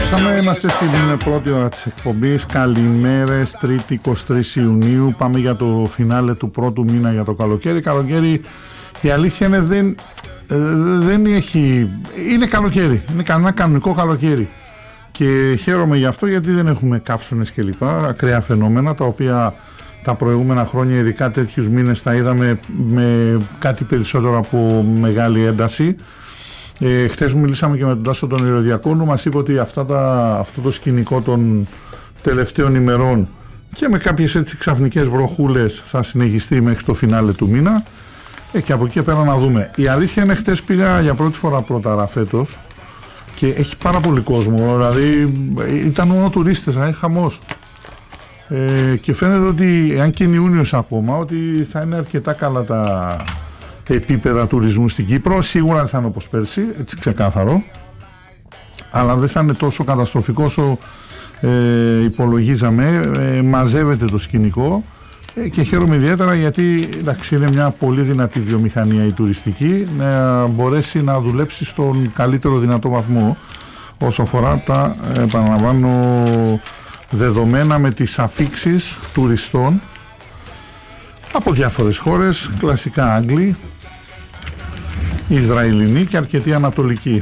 Επιστρέψαμε, είμαστε στην πρώτη ώρα της εκπομπής. Καλημέρες, 3η 23 Ιουνίου. Πάμε για το φινάλε του πρώτου μήνα για το καλοκαίρι. Καλοκαίρι, η αλήθεια είναι δεν έχει... Είναι καλοκαίρι, είναι ένα κανονικό καλοκαίρι. Και χαίρομαι γι' αυτό, γιατί δεν έχουμε καύσονες και λοιπά, ακραία φαινόμενα, τα οποία τα προηγούμενα χρόνια, ειδικά τέτοιους μήνες, τα είδαμε με κάτι περισσότερο από μεγάλη ένταση. Χτες μιλήσαμε και με τον Τάσο τον Ηρωδιακόνου, μας είπε ότι αυτό το σκηνικό των τελευταίων ημερών και με κάποιες έτσι ξαφνικές βροχούλες θα συνεχιστεί μέχρι το φινάλε του μήνα, και από εκεί πέρα να δούμε. Η αλήθεια είναι, χτες πήγα για πρώτη φορά Πρώταρα φέτος και έχει πάρα πολύ κόσμο, δηλαδή ήταν μόνο τουρίστες, χαμός. Και φαίνεται ότι, αν και είναι Ιούνιος ακόμα, ότι θα είναι αρκετά καλά τα επίπεδα τουρισμού στην Κύπρο. Σίγουρα δεν θα είναι όπως πέρσι, έτσι ξεκάθαρο, αλλά δεν θα είναι τόσο καταστροφικό όσο υπολογίζαμε. Μαζεύεται το σκηνικό και χαίρομαι ιδιαίτερα, γιατί εντάξει, είναι μια πολύ δυνατή βιομηχανία η τουριστική, να μπορέσει να δουλέψει στον καλύτερο δυνατό βαθμό όσο αφορά τα, επαναλαμβάνω, δεδομένα με τις αφίξεις τουριστών από διάφορες χώρες, κλασικά Άγγλοι, Ισραηλινοί και αρκετοί Ανατολικοί.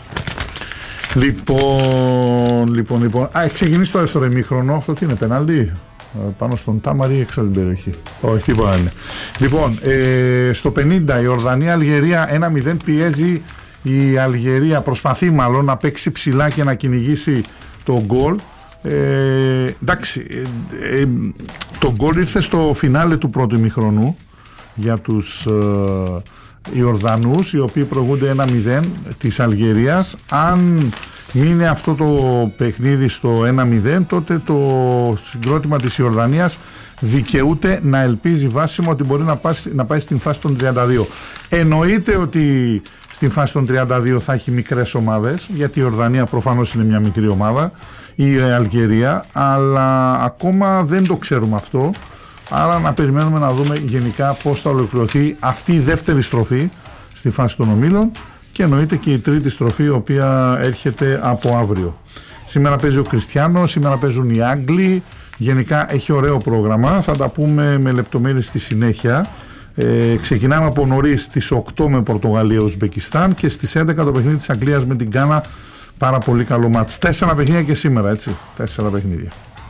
Λοιπόν. Έχει ξεκινήσει το δεύτερο ημίχρονο. Αυτό τι είναι, πενάλτι πάνω στον Τάμαρη, έξω από την περιοχή? Όχι, τίποτα είναι. Λοιπόν, στο 50 η Ορδανία-Αλγερία 1-0, πιέζει η Αλγερία, προσπαθεί μάλλον να παίξει ψηλά και να κυνηγήσει το γκολ. Εντάξει, το γκολ ήρθε στο φινάλε του πρώτου ημιχρονού για τους Ιορδανούς, οι οποίοι προηγούνται 1-0 της Αλγερίας. Αν μείνει αυτό το παιχνίδι στο 1-0, τότε το συγκρότημα της Ιορδανίας δικαιούται να ελπίζει βάσιμο ότι μπορεί να πάει στην φάση των 32. Εννοείται ότι στην φάση των 32 θα έχει μικρές ομάδες, γιατί η Ιορδανία προφανώς είναι μια μικρή ομάδα, η Αλγερία, αλλά ακόμα δεν το ξέρουμε αυτό. Άρα να περιμένουμε να δούμε γενικά πώς θα ολοκληρωθεί αυτή η δεύτερη στροφή στη φάση των ομίλων, και εννοείται και η τρίτη στροφή, η οποία έρχεται από αύριο. Σήμερα παίζει ο Κριστιάνο, σήμερα παίζουν οι Άγγλοι. Γενικά έχει ωραίο πρόγραμμα, θα τα πούμε με λεπτομέρειες στη συνέχεια. Ξεκινάμε από νωρίς, στις 8 με Πορτογαλία-Ουσμπεκιστάν, και στις 11 το παιχνίδι της Αγγλίας με την Γκάνα. Πάρα πολύ καλό μάτς. 4 παιχνίδια και σήμερα, έτσι. 4 παιχνίδια.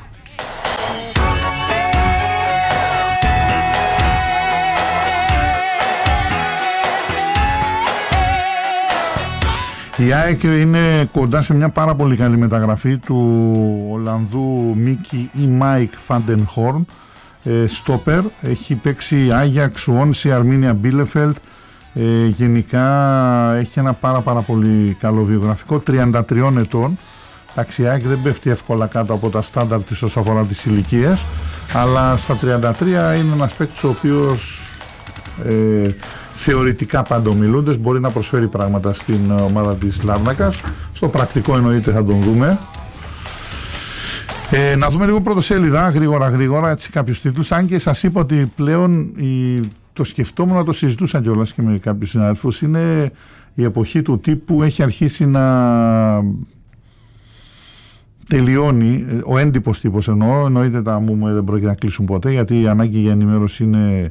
Η ΑΕΚ είναι κοντά σε μια πάρα πολύ καλή μεταγραφή του Ολλανδού Μίκη ή Μάικ Φαντενχόρν, στόπερ. Έχει παίξει Άγιαξ, Σουόνσι, Αρμίνια, Μπίλεφελτ. Γενικά έχει ένα πάρα πολύ καλό βιογραφικό, 33 ετών. Εντάξει, η ΑΕΚ δεν πέφτει εύκολα κάτω από τα στάνταρ της όσον αφορά τις ηλικίες, αλλά στα 33 είναι ένας παίκτης ο οποίος θεωρητικά παντομιλούντες μπορεί να προσφέρει πράγματα στην ομάδα της Λάρνακας. Στο πρακτικό εννοείται θα τον δούμε. Να δούμε λίγο πρωτοσέλιδα, γρήγορα, έτσι, κάποιους τίτλους. Αν και σας είπα ότι πλέον το σκεφτόμουν, να το συζητούσα κιόλας και με κάποιους συναδέλφους, είναι η εποχή του τύπου, έχει αρχίσει να τελειώνει ο έντυπος τύπος, εννοείται τα μου δεν πρόκειται να κλείσουν ποτέ, γιατί η ανάγκη για ενημέρωση είναι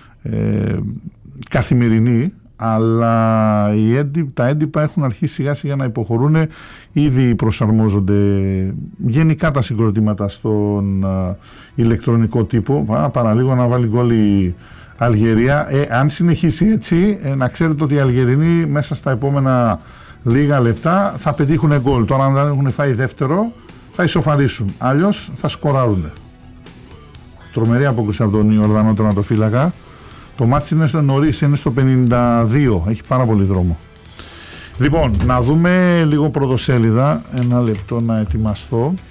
καθημερινή, αλλά τα έντυπα έχουν αρχίσει σιγά σιγά να υποχωρούν, ήδη προσαρμόζονται γενικά τα συγκροτήματα στον ηλεκτρονικό τύπο. Παραλίγο να βάλει γκολ η Αλγερία. Αν συνεχίσει έτσι, να ξέρετε ότι οι Αλγερινοί μέσα στα επόμενα λίγα λεπτά θα πετύχουν γκολ. Τώρα αν δεν έχουν φάει δεύτερο θα ισοφαρίσουν, αλλιώς θα σκοράρουν. Τρομερή απόκριση από τον Ιορδανό τερματοφύλακα. Το μάτς είναι στο νωρίς, είναι στο 52, έχει πάρα πολύ δρόμο. Λοιπόν, να δούμε λίγο πρωτοσέλιδα, ένα λεπτό να ετοιμαστώ.